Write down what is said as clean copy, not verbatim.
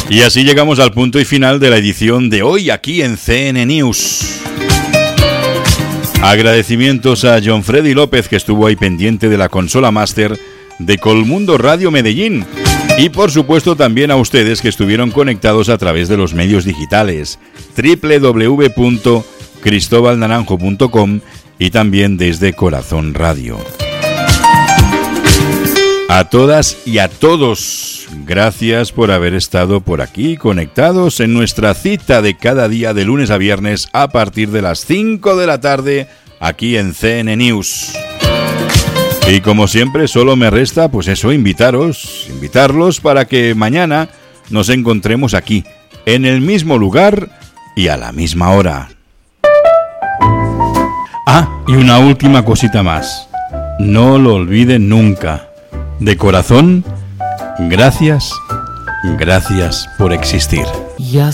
Y así llegamos al punto y final de la edición de hoy aquí en CN News. Agradecimientos a John Freddy López, que estuvo ahí pendiente de la consola máster de Colmundo Radio Medellín. Y por supuesto también a ustedes que estuvieron conectados a través de los medios digitales www.cristobalnaranjo.com y también desde Corazón Radio. A todas y a todos, gracias por haber estado por aquí conectados en nuestra cita de cada día de lunes a viernes a partir de las 5 de la tarde aquí en CN News. Y como siempre solo me resta invitarlos para que mañana nos encontremos aquí, en el mismo lugar y a la misma hora. Ah, y una última cosita más. No lo olviden nunca. De corazón, gracias por existir. Ya